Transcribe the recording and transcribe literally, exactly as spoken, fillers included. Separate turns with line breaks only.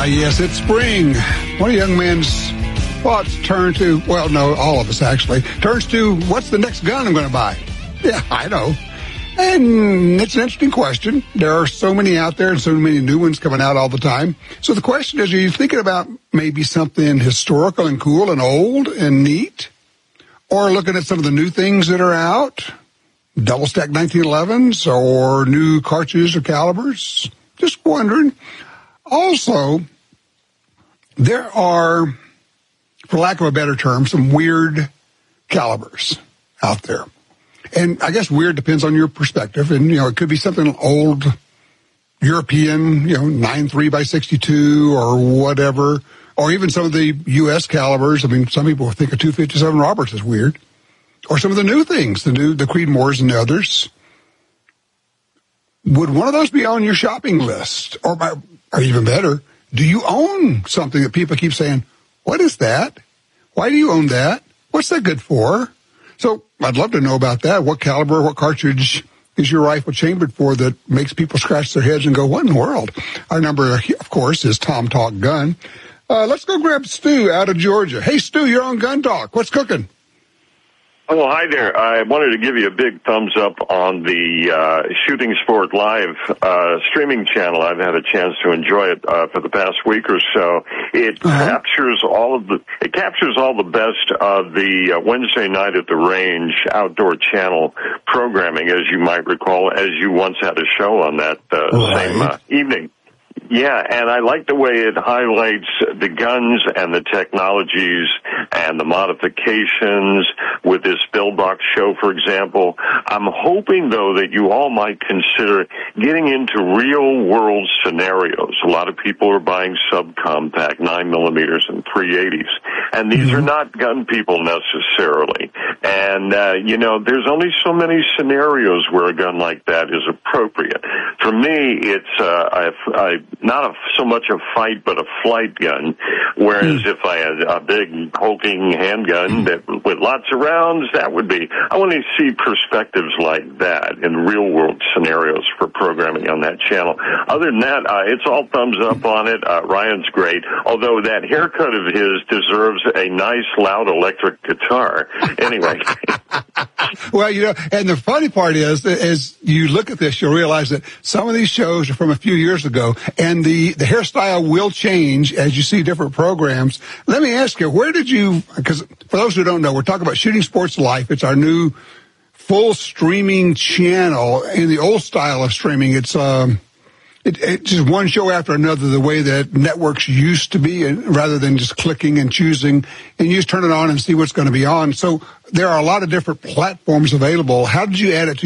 yes, it's spring. One young man's thoughts turn to, well, no, all of us actually, turns to, what's the next gun I'm going to buy? Yeah, I know. And it's an interesting question. There are so many out there and so many new ones coming out all the time. So the question is, are you thinking about maybe something historical and cool and old and neat? Or looking at some of the new things that are out? Double-stack nineteen elevens or new cartridges or calibers? Just wondering. Also, there are, for lack of a better term, some weird calibers out there. And I guess weird depends on your perspective. And, you know, it could be something old European, you know, nine three by sixty-two or whatever. Or even some of the U S calibers. I mean, some people think a two fifty-seven Roberts is weird. Or some of the new things, the new, the Creedmoors and the others. Would one of those be on your shopping list? Or, or even better, do you own something that people keep saying, what is that? Why do you own that? What's that good for? So I'd love to know about that. What caliber, what cartridge is your rifle chambered for that makes people scratch their heads and go, what in the world? Our number, of course, is Tom Talk Gun. Uh, let's go grab Stu out of Georgia. Hey, Stu, you're on Gun Talk. What's cooking?
Oh, hi there. I wanted to give you a big thumbs up on the uh, Shooting Sport Live uh, streaming channel. I've had a chance to enjoy it uh, for the past week or so. It uh-huh. captures all of the it captures all the best of the uh, Wednesday night at the range outdoor channel programming, as you might recall, as you once had a show on that uh, right. same uh, evening. Yeah, and I like the way it highlights the guns and the technologies and the modifications with this Billbox show, for example. I'm hoping, though, that you all might consider getting into real-world scenarios. A lot of people are buying subcompact nine millimeters and three eighties, and these mm-hmm. are not gun people necessarily. And, uh, you know, there's only so many scenarios where a gun like that is appropriate. For me, it's uh, I, I not a, so much a fight, but a flight gun. Whereas mm. if I had a big hulking handgun that with lots of rounds, that would be. I want to see perspectives like that in real world scenarios for programming on that channel. Other than that, uh, it's all thumbs up on it. Uh, Ryan's great, although that haircut of his deserves a nice, loud electric guitar. Anyway.
Well, you know, and the funny part is, as you look at this, you'll realize that some of these shows are from a few years ago, and the, the hairstyle will change as you see different programs. Let me ask you, where did you, because for those who don't know, we're talking about Shooting Sports Life. It's our new full streaming channel. In the old style of streaming, it's, um, It, it's just one show after another, the way that networks used to be, and rather than just clicking and choosing, and you just turn it on and see what's going to be on. So there are a lot of different platforms available. How did you add it to